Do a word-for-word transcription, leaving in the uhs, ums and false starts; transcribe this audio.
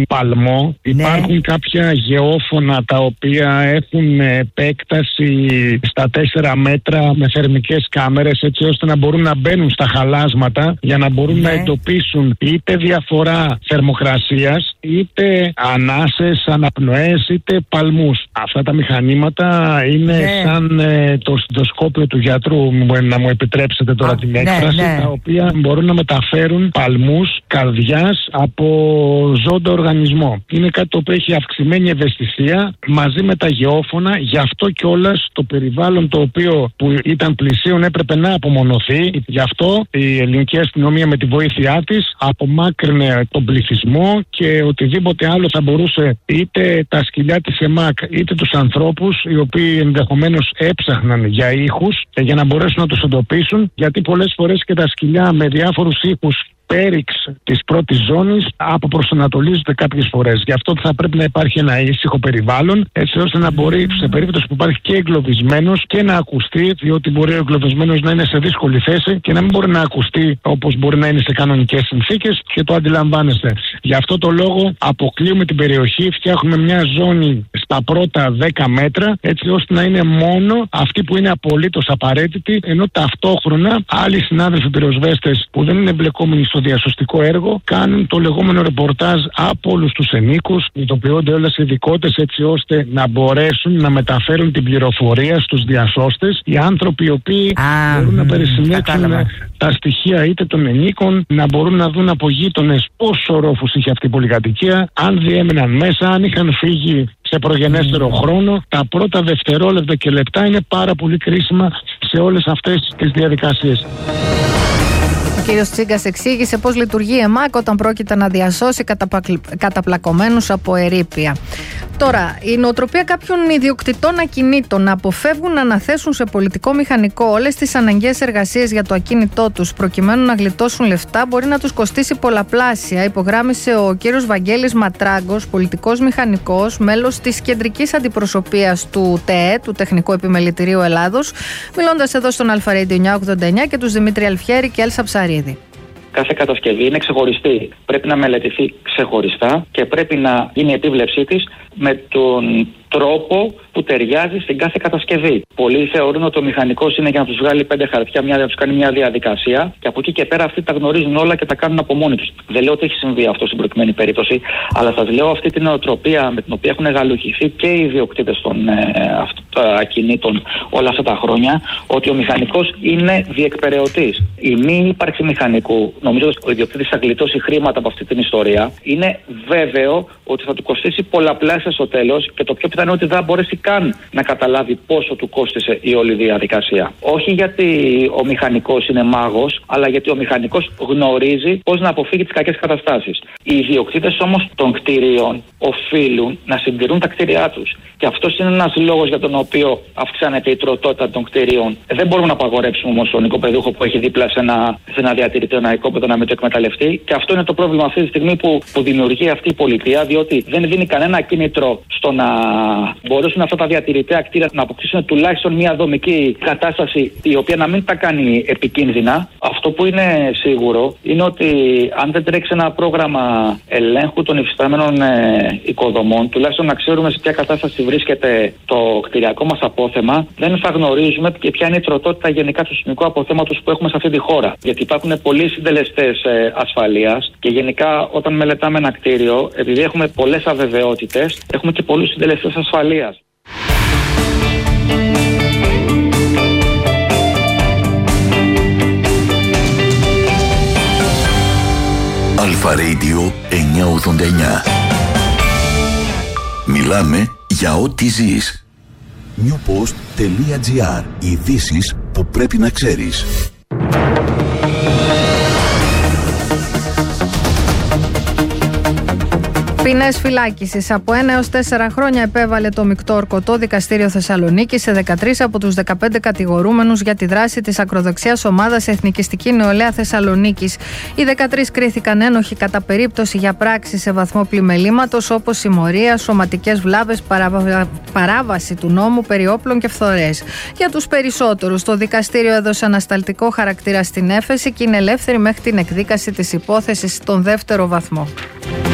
στον παλμό. Ναι. Υπάρχουν κάποια γεώφωνα τα οποία έχουν επέκταση στα τέσσερα μέτρα με θερμικές κάμερες, έτσι ώστε να μπορούν να μπαίνουν στα χαλάσματα για να μπορούν ναι. να εντοπίσουν είτε διαφορά θερμοκρασίας, είτε ανάσες, αναπνοές, είτε παλμούς. Αυτά τα μηχανήματα είναι ναι. σαν ε, το στετοσκόπιο του γιατρού, να μου επιτρέψετε τώρα Α, την έκφραση, ναι, ναι. τα οποία μπορούν να μεταφέρουν παλμούς καρδιάς από ζώντα οργανισμό. Είναι κάτι το οποίο έχει αυξημένη ευαισθησία μαζί με τα γεώφωνα, γι' αυτό κιόλας το περιβάλλον το οποίο που ήταν πλησίον έπρεπε να απομονωθεί. Γι' αυτό η ελληνική αστυνομία με τη βοήθειά της απομάκρυνε τον πληθυσμό και οτιδήποτε άλλο θα μπορούσε, είτε τα σκυλιά της ΕΜΑΚ είτε τους ανθρώπους οι οποίοι ενδεχομένως έψαχναν για ήχους για να μπορέσουν να τους εντοπίσουν, γιατί πολλές φορές και τα σκυλιά με διάφορους ήχους πέριξ της πρώτης ζώνης αποπροσανατολίζονται κάποιες φορές. Γι' αυτό θα πρέπει να υπάρχει ένα ήσυχο περιβάλλον, έτσι ώστε να μπορεί σε περίπτωση που υπάρχει και εγκλωβισμένος και να ακουστεί, διότι μπορεί ο εγκλωβισμένος να είναι σε δύσκολη θέση και να μην μπορεί να ακουστεί όπως μπορεί να είναι σε κανονικές συνθήκες και το αντιλαμβάνεστε. Γι' αυτό το λόγο αποκλείουμε την περιοχή, φτιάχνουμε μια ζώνη στα πρώτα δέκα μέτρα, έτσι ώστε να είναι μόνο αυτοί που είναι απολύτως απαραίτητοι, ενώ ταυτόχρονα άλλοι συνάδελφοι πυροσβέστες που δεν είναι εμπλεκόμενοι στο διασωστικό έργο κάνουν το λεγόμενο ρεπορτάζ από όλους τους ενίκους, ειδοποιούνται όλες οι ειδικότητες έτσι ώστε να μπορέσουν να μεταφέρουν την πληροφορία στους διασώστες, οι άνθρωποι οι οποίοι Α, μπορούν να περισυνέξουν τα στοιχεία είτε των ενίκων, να μπορούν να δουν από γείτονες πόσο ορόφους είχε αυτή η πολυκατοικία, αν διέμεναν μέσα, αν είχαν φύγει σε προγενέστερο mm. χρόνο. Τα πρώτα δευτερόλεπτα και λεπτά είναι πάρα πολύ κρίσιμα σε όλες αυτές τις διαδικασίες. Ο κύριος Τσίγκας εξήγησε πώς λειτουργεί η ΕΜΑΚ όταν πρόκειται να διασώσει καταπλακωμένους από ερείπια. Τώρα, η νοοτροπία κάποιων ιδιοκτητών ακινήτων να αποφεύγουν να αναθέσουν σε πολιτικό μηχανικό όλες τις αναγκαίες εργασίες για το ακίνητό τους προκειμένου να γλιτώσουν λεφτά μπορεί να τους κοστίσει πολλαπλάσια, υπογράμμισε ο κύριος Βαγγέλης Ματράγκος, πολιτικός μηχανικός, μέλος της κεντρικής αντιπροσωπείας του ΤΕΕ, του Τεχνικού Επιμελητηρίου Ελλάδος, μιλώντας εδώ στον Αλφα Radio εννιακόσια ογδόντα εννιά και τους Δημήτρη Αλφιέρη και Έλσα Ψαρίδη. Κάθε κατασκευή είναι ξεχωριστή. Πρέπει να μελετηθεί ξεχωριστά και πρέπει να γίνει η επίβλεψή της με τον τρόπο που ταιριάζει στην κάθε κατασκευή. Πολλοί θεωρούν ότι ο μηχανικός είναι για να τους βγάλει πέντε χαρτιά, μια, να τους κάνει μια διαδικασία και από εκεί και πέρα αυτοί τα γνωρίζουν όλα και τα κάνουν από μόνοι τους. Δεν λέω ότι έχει συμβεί αυτό στην προκειμένη περίπτωση, αλλά σας λέω αυτή την νοοτροπία με την οποία έχουν γαλουχηθεί και οι ιδιοκτήτες των ε, ακινήτων όλα αυτά τα χρόνια, ότι ο μηχανικός είναι διεκπεραιωτής. Η μη ύπαρξη μηχανικού, νομίζω ότι ο ιδιοκτήτης θα γλιτώσει χρήματα από αυτή την ιστορία, είναι βέβαιο ότι θα του κοστίσει πολλαπλάσια στο τέλος και το πιο πιθανό είναι ότι δεν θα μπορέσει καν να καταλάβει πόσο του κόστισε η όλη διαδικασία. Όχι γιατί ο μηχανικός είναι μάγος, αλλά γιατί ο μηχανικός γνωρίζει πώς να αποφύγει τις κακές καταστάσεις. Οι ιδιοκτήτες όμως των κτηρίων οφείλουν να συντηρούν τα κτίρια τους. Και αυτός είναι ένας λόγος για τον οποίο αυξάνεται η τροτότητα των κτηρίων. Δεν μπορούμε να απαγορέψουμε όμως τον οικοπεδούχο που έχει δίπλα σε ένα, σε ένα διατηρητή, ένα οικόπεδο να μην το εκμεταλλευτεί. Και αυτό είναι το πρόβλημα αυτή τη στιγμή που, που δημιουργεί αυτή η πολιτεία, διότι δεν δίνει κανένα κίνητρο στο να μπορέσουν αυτά τα διατηρητέα κτίρια να αποκτήσουν τουλάχιστον μια δομική κατάσταση η οποία να μην τα κάνει επικίνδυνα. Αυτό που είναι σίγουρο είναι ότι αν δεν τρέξει ένα πρόγραμμα ελέγχου των υφιστάμενων ε, οικοδομών, τουλάχιστον να ξέρουμε σε ποια κατάσταση βρίσκεται το κτηριακό μας απόθεμα, δεν θα γνωρίζουμε και ποια είναι η τροτότητα γενικά του συνολικού αποθέματος που έχουμε σε αυτή τη χώρα. Γιατί υπάρχουν πολλοί συντελεστές ε, ασφαλείας και γενικά όταν μελετάμε ένα κτίριο, επειδή έχουμε πολλές αβεβαιότητες, έχουμε και πολλούς συντελεστές ασφαλείας. Αλφα Radio εννιακόσια ογδόντα εννιά. Μιλάμε για ό,τι ζεις. newpost.gr. Ειδήσεις που πρέπει να ξέρεις. Ποινές φυλάκισης από ένα έως τέσσερα χρόνια επέβαλε το μεικτό ορκωτό δικαστήριο Θεσσαλονίκης σε δεκατρείς από τους δεκαπέντε κατηγορούμενους για τη δράση της ακροδεξιάς ομάδας Εθνικιστική Νεολαία Θεσσαλονίκης. Οι δεκατρείς κρίθηκαν ένοχοι κατά περίπτωση για πράξεις σε βαθμό πλημελήματος όπως συμμορία, σωματικές βλάβες, παράβα... παράβαση του νόμου περί όπλων και φθορές. Για τους περισσότερους, το δικαστήριο έδωσε ανασταλτικό χαρακτήρα στην έφεση και είναι ελεύθεροι μέχρι την εκδίκαση της υπόθεσης στον δεύτερο βαθμό.